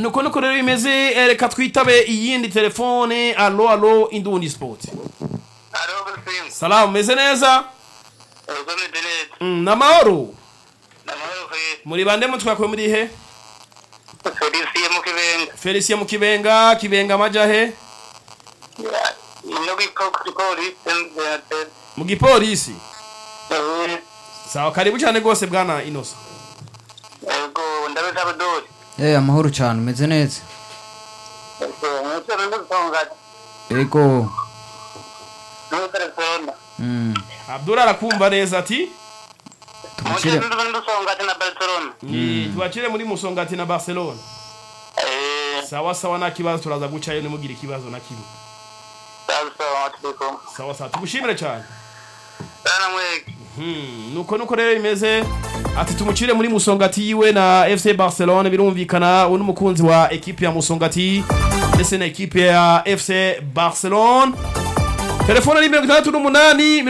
nuko rero bimeze reka twitabe iyindi telefone. Allo Indundi Sport. Alo Busim. Salamu meze neza? Uko medereze. Namahoro. Namahoro kwe. Muri bande mutwakwe muri he? Felicien mu Kibenga. Felicien mu Kibenga majahe? Ino gipolisi. Mu gipolisi. Sawa karibu cyane gose bwana Inosa. Ego ndabe Abdul. Amahoro cyane meze neza. Ego. Abdul arakumva neza ati? Tubakire. Tubakire muri Musongati na Barcelona. Sawa na kibazo turaza gucayo nimugira ikibazo na kimwe. Sawa tugushimire cyane. Nuko rero bimeze ati tumucire muri Musongati yiwe na FC Barcelona birumvikana uno mukunzi wa equipe ya Musongati ndetse na equipe ya FC Barcelona. Telefone ni 68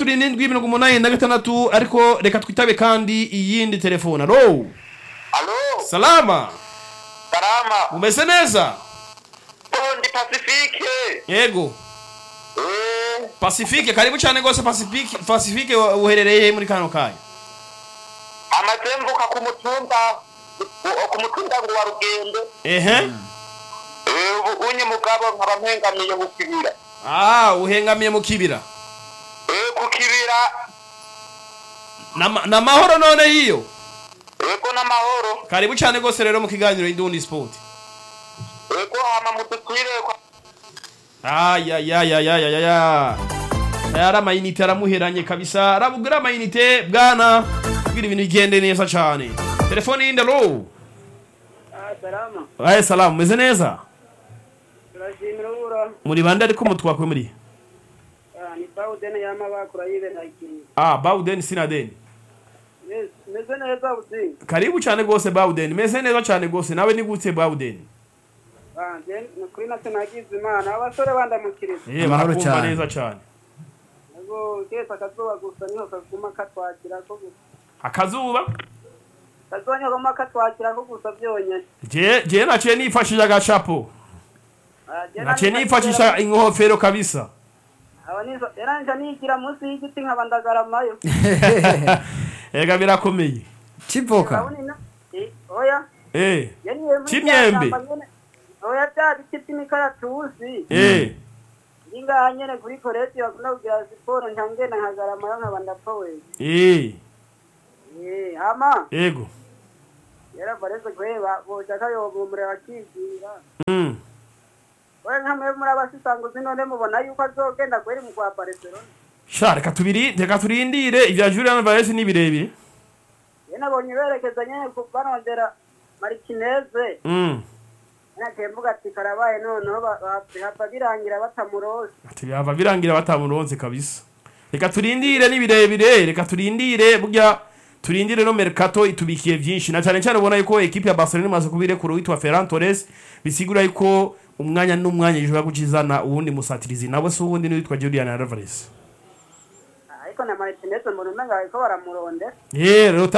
87 ariko reka twitabe kandi iyindi telefone. Allo Salama. Umeze neza? Ndi Pacifique. Yego. Pacifique karibu cyane gose Pacifique uherereye muri kano kanya. Amatembuka ku mutumba ngo wa Rugendo. Unye mugabo nkaba mpengamiye mu Kibira. Uhengamiye mu Kibira. Ku Kibira. Na mahoro none hiyo. Ego na mahoro. Karibu cyane gose rero mu kiganiro Indundi Sport. Ego hama mututire kwa. Yara mayinite aramuheranye kabisa. Arabugira mayinite bwana. Kugira ibintu bigende neza cyane. Telefone yinde lo. Salama. Salamu meze neza? Turashimira ura. Muri bande ariko mutwakwe muri? Ni Bauden y'amabakura yibe ntakiri. Bauden Sinaden. Meze neza buzi. Karibu cyane gose Bauden. Meze neza cyane gose nawe ni gute Bauden? Kuri nase nagize imana abasore bandamukiriza. Barakumva neza cyane. Ego kesa kazuba gusa niho kaguma katwakira ko gusa. Akazuba? Kazonya goma katwakira ko gusa byonye. Je naciye nifashije agachapo. Naciye nifashisha inkofero kabisa. Abanizo yaranja nigira munsi y'igiti nkabandagaramayo. Ega birakomeye. Chipoka. Oya. Chimyembe. Oya bya biti mikaratuzi. Inga nyene kuri koreti bakunda kugira siporo ntangena nkagarama nkabandapfa we. Hama. Ego. Yara bareze kweba bojaka yo mumure bakigira. Oya nkamwe muri abasisanguzi none mubona yuko azogenda kweri mu kwa Barcelona. Reka turindire ibya Julian Alvarez ni birebire. Nabonye berekeza nyene ku banondera Martinez. Nakembuga ati karabaye noneho hapa birangira batamuronse. Ati hapa birangira batamuronse kabisa. Reka turindire ni birebire, reka turindire burya turindire no mercato itubikiye byinshi na cyane ubona yuko equipe ya Barcelona imaze kubire ku witwa Ferran Torres bisigura yuko umwanya n'umwanya yishobora gucizana ubundi musatirizi nawe se ubundi ni witwa Julian Alvarez. Ariko na Martinez mu rumenga ariko baramuronde. Rero